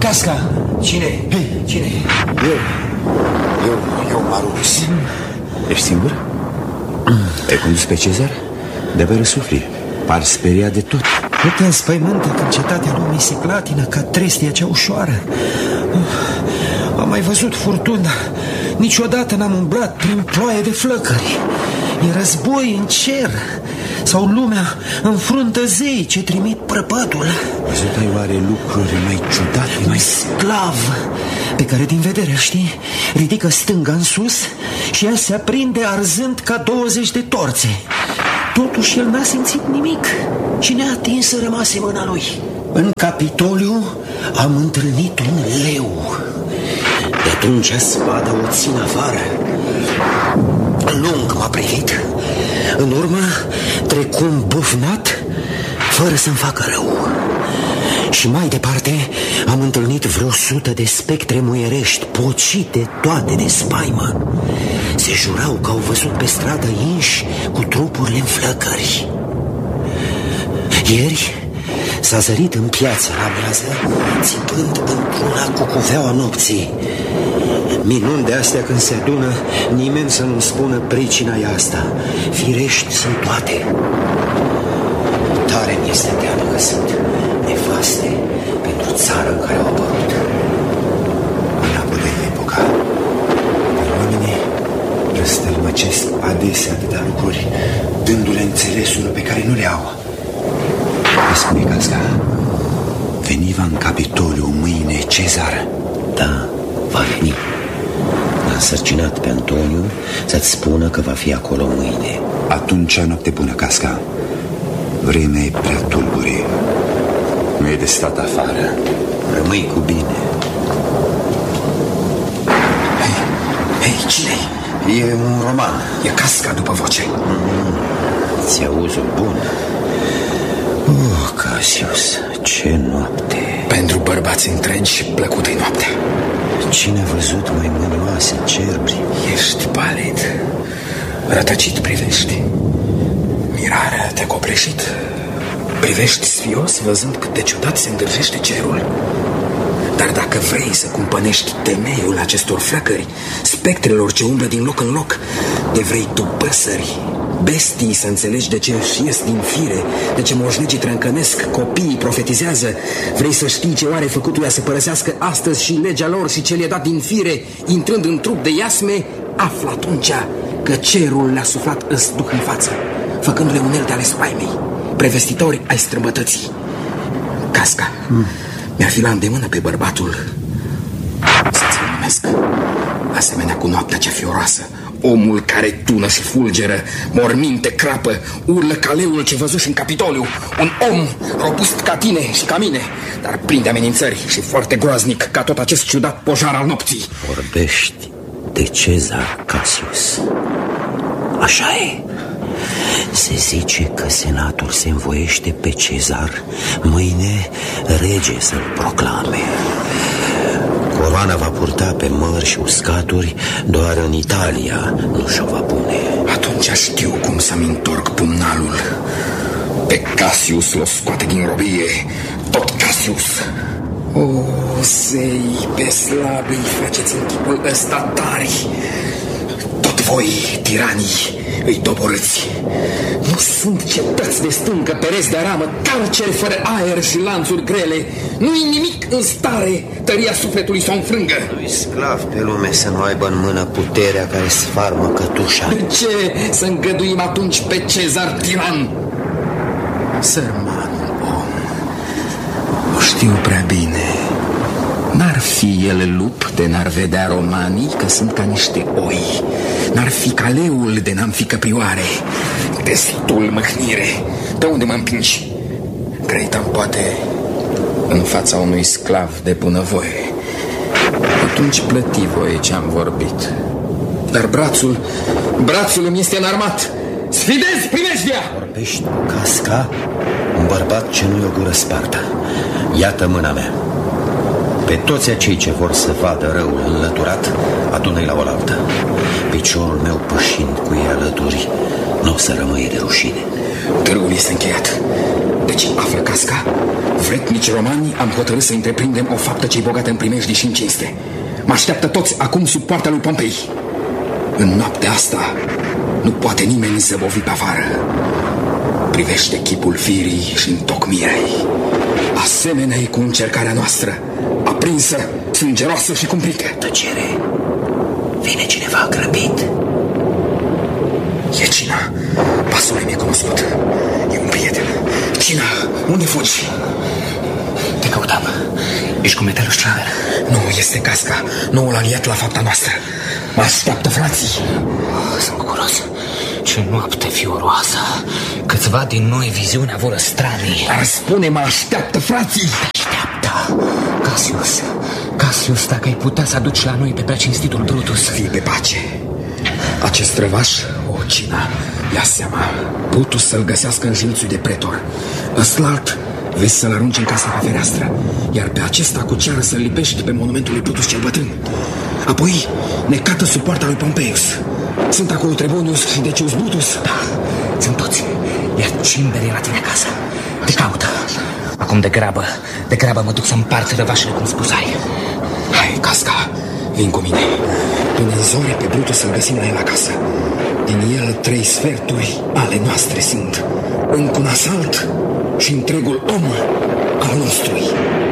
Casca! Cine? Cine? Eu, Marus. Ești singur? Ai condus pe Cezar? De-abia răsufli. Par speriat de tot. Nu te înspăimântă când cetatea lumii se clatină ca trestia cea ușoară. Am mai văzut furtuna. Niciodată n-am umblat prin ploaie de flăcări. E război în cer. Sau lumea înfruntă zei ce trimit prăpădul. Văzut ai oare lucruri mai ciudate? Un sclav pe care din vedere, știi, ridică stânga în sus și ea se aprinde arzând ca 20 de torțe. Totuși el n-a simțit nimic și ne-a atins să rămase mâna lui. În Capitoliu am întâlnit un leu. De atunci spada o țin afară. Lung m-a privit. În urmă trecum bufnat fără să-mi facă rău. Și mai departe am întâlnit vreo 100 de spectre muierești, pocite toate de spaimă. Se jurau că au văzut pe stradă inși cu trupurile în flăcări. Ieri s-a zărit în piață la miază, țipând într-una cu cuveaua nopții. Minuni de astea când se adună, nimeni să nu-mi spună pricina e asta. Firești sunt toate. Tare mi-este teamă că sunt nefaste pentru țara în care au apărut. Înapoi de epoca. Dar oamenii răstălmăcesc adesea atâtea lucruri, dându-le înțelesuri pe care nu le au. Spune, Casca, veni va în Capitoliu mâine Cezar? Da, va veni. L-a însărcinat pe Antoniu să-ți spună că va fi acolo mâine. Atunci noapte bună, Casca. Vremea e prea tulbure. Nu e de stat afară. Rămâi cu bine. Hei, cine-i? E un roman. E Casca după voce. Ți auzul bun. Cassius, ce noapte. Pentru bărbați întregi și plăcută-i noaptea. Cine a văzut mai mânioase cerbri? Ești palid. Rătăcit privești. Mirarea te-a copleșit. Privești sfios văzând cât de ciudat se îndrăjește cerul. Dar dacă vrei să cumpănești temeiul acestor flăcări, spectrelor ce umblă din loc în loc, de vrei tu păsări, bestii, să înțelegi de ce își ies din fire, de ce moșnegii trâncănesc, copiii profetizează, vrei să știi ce oare făcutuia să părăsească astăzi și legea lor și ce le-a dat din fire, intrând în trup de iasme, află atunci că cerul le-a suflat duh în față, făcându-le unelte ale spaimei, prevestitori ai străbătății. Casca, mi-ar fi la îndemână pe bărbatul să-ți numesc, asemenea cu noaptea cea fioroasă, omul care tună și fulgeră, morminte, crapă, urlă ca leul ce văzuși în Capitoliu, un om robust ca tine și ca mine, dar plin de amenințări și foarte groaznic ca tot acest ciudat pojar al nopții. Vorbești de Cezar, Cassius. Așa e. Se zice că senatul se învoiește pe Cezar mâine rege să-l proclame. Coroana va purta pe mări și uscaturi, doar în Italia nu și-o va pune. Atunci știu cum să-mi întorc pumnalul. Pe Cassius l-o scoate din robie, tot Cassius. O, zei, pe slab îi faceți în chipul ăsta tari. Tot voi, tiranii, îi doborâți. Nu sunt cetăți de stâncă, pereți de aramă, carceri fără aer și lanțuri grele. Nu-i nimic în stare tăria sufletului să o înfrângă. Nu-i sclav pe lume să nu aibă în mână puterea care sfarmă cătușa. De ce să îngăduim atunci pe Cezar tiran? Sărmanul om, o știu prea bine. N-ar fi el lup de n-ar vedea romanii că sunt ca niște oi. N-ar fi ca leul de n-am fi căprioare. Destul mâhnire. De unde mă împingi? Credeam poate în fața unui sclav de bunăvoie. Atunci plăti voi ce-am vorbit. Dar brațul îmi este înarmat. Sfidez primejdia! Vorbești cu Casca, un bărbat ce nu-i o gură spartă. Iată mâna mea. Pe toți acei ce vor să vadă răul înlăturat, adună-i la oaltă. Piciorul meu pășind cu ei alături, nu o să rămâie de rușine. Târgul este încheiat. Deci, află, Casca, vretnici romani, am hotărât să întreprindem o faptă ce-i bogată în primejdii și în cinste. Mă așteaptă toți acum sub poarta lui Pompei. În noaptea asta nu poate nimeni zăbovi pe afară. Privește chipul firii și întocmirei. Asemenea-i cu încercarea noastră, aprinsă, sângeroasă și cumplită. Tăcere! Vine cineva grăbit. E Cina. Pasul mi-e cunoscut. E un prieten. Cina, unde fugi? Te căutam. Ești cu metalul Straver. Nu, este Casca, noul aliat la fapta noastră. Mă așteaptă frații. Sunt bucuros. Ce noapte fioroasă. Câțiva din noi viziunea vor stranii. Dar spune, mă așteaptă frații. Așteaptă. Cassius, dacă ai putea să aduci la noi pe preacinstitul Brutus. Fii pe pace. Acest trăvaș, o Cina, ia seama, Brutus să-l găsească în jilțul de pretor. Ăslalt vezi să-l arunci în casa pe fereastră, iar pe acesta cu ceară să-l lipești pe monumentul lui Brutus cel bătrân. Apoi ne cată sub poarta lui Pompeius. Sunt acolo Trebonius și Decius Brutus? Da, sunt toți. Iar Cimbere la tine acasă. Te caută. Acum de grabă mă duc să împart răvașele cum spusai. Hai, Casca, vin cu mine. Până în zore pe Brutus să-l găsim la el acasă. Din el 3 sferturi ale noastre sunt. Încă un asalt și întregul om al nostru.